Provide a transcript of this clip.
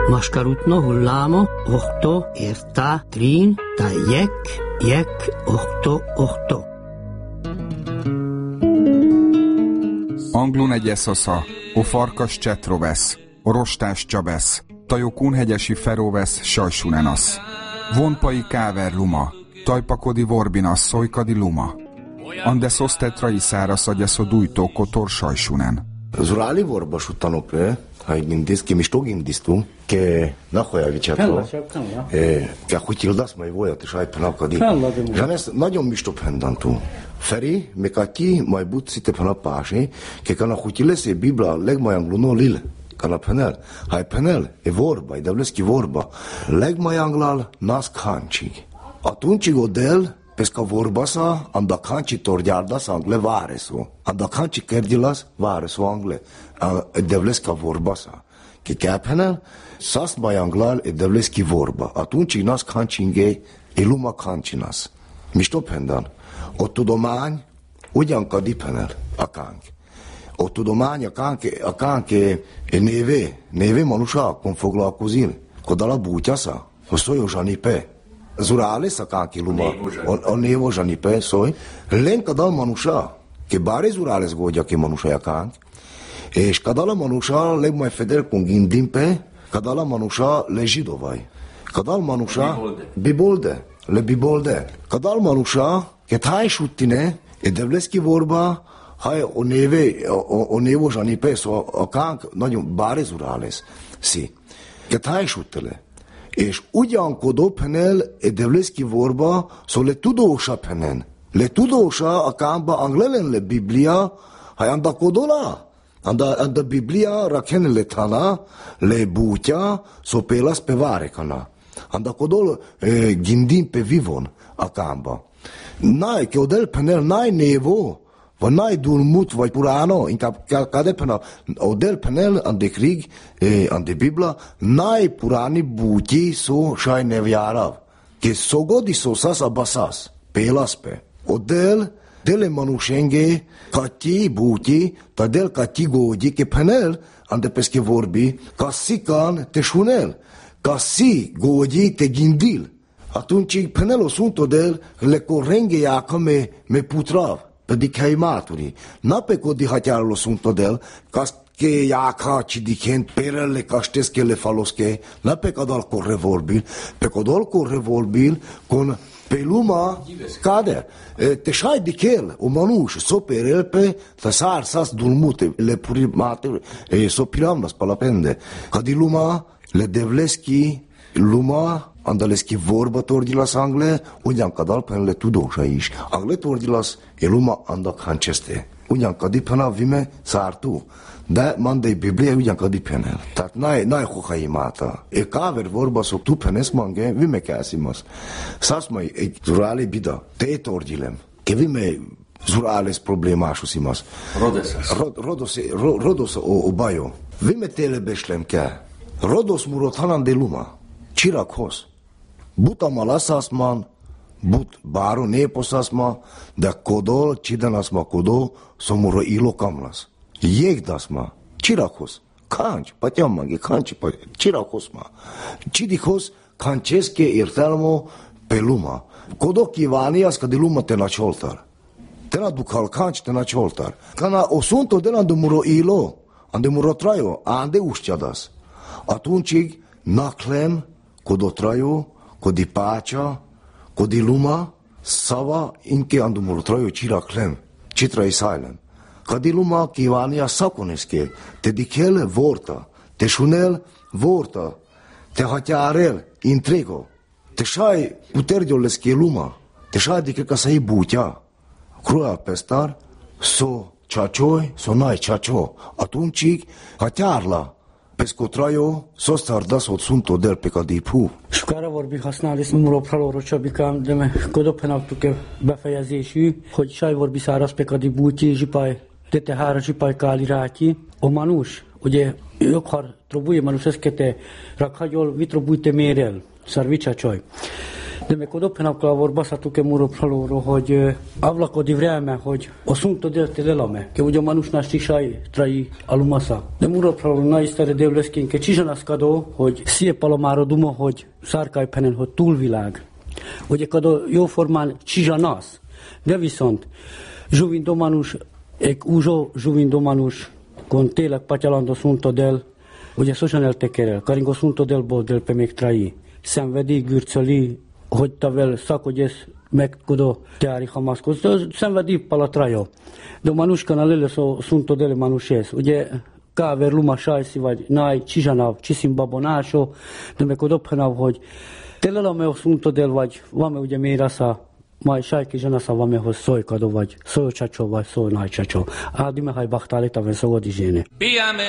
Maskarutno hulláma, ohto, értá, trín, tá jek, ohto. Anglun egyeszasza, o farkas csetrovesz, o rostás csabesz, tajó kunhegyesi ferovesz, sajsunenasz. Vonpai káver luma, tajpakodi vorbinas, szojkadi luma. Ande szosztetrai szárasz agyeszó dújtó kotor sajsunen. Zurali vorba sutanopre, ha gindis, ki misto gindistum, ke nahoja vicsetro, ke hutildas mai volyat is ajpen akadi. Zsanesz nagyon misto pendantum. Feri, mekati mai butsite penapási, ke kana hutilese bibla legmajangluno lil. Kana penel, hai penel, e vorba, e devleski vorba. Legmajanglal nas kancsig. Atunci godel, pesca vorbasa, anda kanci tordiardas angle varesu. Anda kanci kerdilas varesu angle. Devleska vorbasa. Ke kepenel, sas majanglal e devleski vorba. Atunci nas kancinge, e luma kancinas. Misto pendan. O tudomány ugyanka dipenel akánk. O tudomány akánk névé manusákon foglalkozil. Kodala bútyasza, hogy szóljon zsanipe. Zurales akánki luma, a névo zsanipe, szólj. Len kadal manusá, ke báre zurales gódja ki manusá akánk. És kadala manusá legmaj feder kun gindimpe, kadala manusá le zsidovaj. Kadal manusá bibolde, le bibolde. Kadal manusá, ke tájsuttine, e devleski vorba, hai o névo zsanipe, szóval akánk nagyon báre zurales. Si. Ke tájsuttele. És ugyankodó penel e devleski vorba, so le tudósa penen. Le tudósa akámba anglelen le Biblia, hai anda kodola. Anda Biblia rakhen le tana, le bútya, so pelas pe varekana. Anda kodol gindim pe vivon akámba. Nai, ke odel penel nai nevo, vagy nai dulmut, vagy puráno, inkább kade penel, odel penel ande krig, ande Bibla, nai puráni bútyi szó saj nevjárav. Ke szogodi szószas abaszas, pélaszpe. Odel, dele manusenge, kati bútyi, ta del kati gógyi, ke penel, ande peske vorbi, kassikan te sunel, kassi gógyi te gindil. Atunci penelo sunto del le correnghe iaca me putrav, pe di caimaturi. Na pe codi hatiarlo sunto del, cas che iaca ci dicent perele caștesche le faloske, na pe cadal corre vorbil, pe codol corre vorbil con pe luma cade. Te șai dichel, o manuș, so perel pe, ta sar sas dulmute, le purimaturi, so piramnas palapende. Ca di luma, le devleski, luma, andaleski vorba tordilas angle, ugyanka dalpenle tudósa is. Angle tordilas, e luma andak hanceste. Ugyanka dipena vime szártú. De mandei Biblia ugyanka dipenel. Tehát nai hohaimata. E káver vorba szok tupenes mange, vime kászimas. Szaszmai egy zurálé bida. Te tordilem. Ke vime zurálés problémásusimas. Rodos o bajo. Vime telebeslem ke. Rodos murot hanan de luma. Csirakhoz. Butama lasasman, but báro néposzasma, de kodol, csidanasma kodó, szomorú ilokamlasz. Jégdasma, csirakhoz. Kancs, patyammangi, kancsi, csirakhoz ma. Csidikhoz, kancseszke értelmo peluma. Kodó kívánias, kadi luma te nacsholtar. Te nadukal kancs, te nacsholtar. Kana osunto de nandumuro ilo, andumuro trajo, ande usztjadas. Atuncsig naklem, kodotrajo, kodi pácsa, kodi luma, szava, inke andumul trajo csiraklem, csitrai szájlem. Kadi luma kívánia szakoneske, te dikel vorta, te sunel vorta, te hatyárel intrego, te saj putergyoleske luma, te saj dikel kasai bútya, cruel pestar, so csacsoj, so nai csacsó, atuncsig hatyárla, Pescotraio, szostárdasz, hogy szuntó del pekadípú. Sokára vorbi használni szumuló pralórocsabikám, de me kodophenaktuk befejezésű, hogy saj vorbi száraz pekadípúti, zsipaj, tete hára zsipaj káliráti. O manus, ugye, joghar trobuje manus eszkete, rakhagyol vitrobújte mérel, szarvicsa csaj. De me kodophenapkala vorbasatuke muropsalóro, hogy avlakodi vreme, hogy o sunto delte lelame, ke ugye manusnás tisai trai alumasa. De muropsalóro na istere devleszkén, ke csizsanaskadó, hogy szépalomára duma, hogy szárkájpenen, hogy túlvilág. Ugye kadó jóformán csizsanasz. De viszont zsuvindomanus, ek úzsó zsuvindomanus, kon tényleg patyalandó sunto del, ugye sosem eltekerel, karingo sunto del bol del pe még trai. Szenvedély gürcöli, hogy tavel szakogyesz megkodó teári hamaszkoz, de szenvedély palatrajo. De manuskán a lele szunto dele manusesz. Ugye káver luma sajszi vagy náj csizsanav, csiszim babonásó, de megkodophenav, hogy telelame o szunto del vagy, vame ugye mérasza, majd sajki zsanasza vamehoz szojkadó vagy, szojcsacsó vagy, szojnájcsacsó. Ádi mehaj baktálita ven szódi zséne.